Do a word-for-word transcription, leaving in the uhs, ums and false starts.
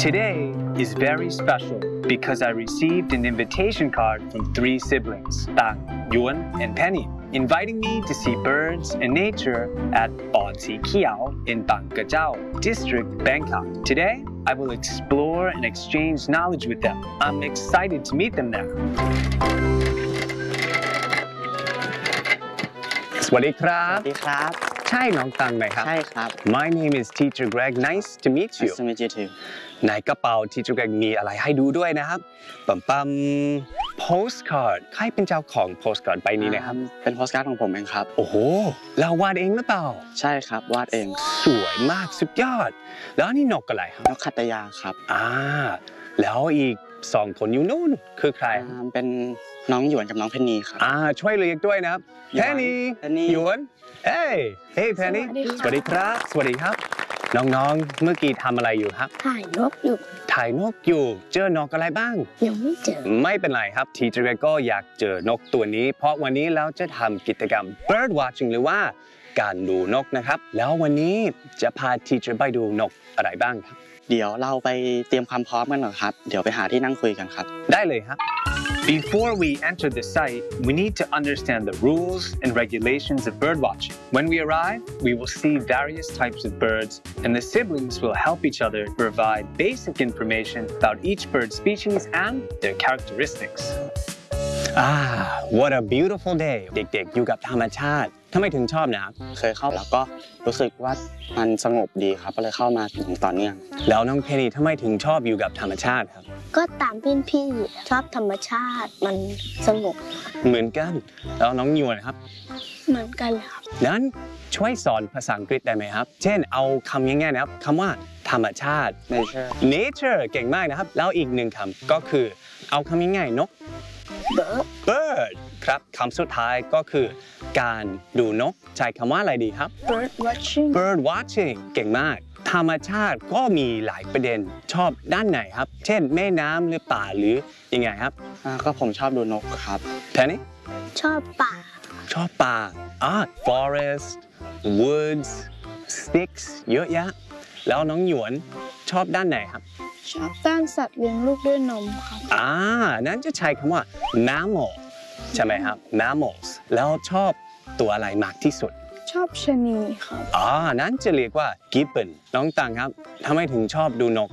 Today is very special because I received an invitation card from three siblings, Tang, Yuan, and Penny, inviting me to see birds and nature at Bon Si Kiao in Bang Kachao District, Bangkok. Today, I will explore and exchange knowledge with them. I'm excited to meet them there. สวัสดีครับสวัสดีครับใช่น้องตังไหมครับใช่ครับ My name is Teacher Greg. Nice to meet you. Nice to meet you too. ในกระเป๋า Teacher Greg มีอะไรให้ดูด้วยนะครับปั๊มปั๊ม postcard ใครเป็นเจ้าของ postcard ใบนี้นะครับเป็นโพสการ์ดของผมเองครับโอ้โหเราวาดเองหรือเปล่าใช่ครับวาดเองสวยมากสุดยอดแล้วนี่นกอะไรครับนกขัตยาครับอ่าแล้วอีกสองคนอยู่นู่นคือใครอ่าเป็นน้องหยวนกับน้องเพนนีครับอ่าช่วยเรียกด้วยนะครับหยวน Penny Penny หยวนเฮ้ยเฮ้ย Penny สวัสดีครับ สวัสดีครับ น้องๆ เมื่อกี้ทำอะไรอยู่ครับถ่ายนกอยู่ถ่ายนกอยู่ เจอนกอะไรบ้างยังไม่เจอไม่เป็นไรครับ ทีเจอร์ก็อยากเจอนกตัวนี้ เพราะวันนี้เราจะทำกิจกรรม bird watching หรือว่าการดูนกนะครับ แล้ววันนี้จะพาทีเจอร์ไปดูนกอะไรบ้างครับเดี๋ยวเราไปเตรียมความพร้อมกันก่อนครับ เดี๋ยวไปหาที่นั่งคุยกันครับได้เลยครับ Before we enter the site, we need to understand the rules and regulations of bird watching. When we arrive, we will see various types of birds, and the siblings will help each other provide basic information about each bird species and their characteristics. Ah, what a beautiful day. เด็กๆ อยู่กับธรรมชาติทำไมถึงชอบนะครับเคยเข้าแล้วก็รู้สึกว่ามันสงบดีครับ ก็เลยเข้ามาอย่างต่อเนื่องแล้วน้องเพนนีทำไมถึงชอบอยู่กับธรรมชาติครับก็ตามพี่พี่ชอบธรรมชาติมันสงบเหมือนกัน แล้วน้องยวนครับเหมือนกันเลยครับนั้นช่วยสอนภาษาอังกฤษได้ไหมครับ เช่นเอาคำง่ายๆนะครับคำว่าธรรมชาติ nature nature เก่งมากนะครับ แล้วอีกหนึ่งคำก็คือเอาคำง่ายๆนก bird bird ครับคำสุดท้ายก็คือการดูนกใช้คำว่าอะไรดีครับ bird watching bird watching เก่งมาก ธรรมชาติก็มีหลายประเด็นชอบด้านไหนครับ เช่นแม่น้ำหรือป่าหรือยังไงครับอ่าก็ผมชอบดูนกครับแทนนี่ชอบป่าชอบป่าอ่า forest woods sticks เยอะแยะแล้วน้องหยวนชอบด้านไหนครับชอบด้านสัตว์เลี้ยงลูกด้วยนมครับอ่านั้นจะใช้คำว่า mammal ใช่ไหมครับ mammals แล้วชอบตัวอะไรมากที่สุดชอบชะนีครับอ่านั้นจะเรียกว่า gibbon น้องตังครับทำไมถึงชอบดูนก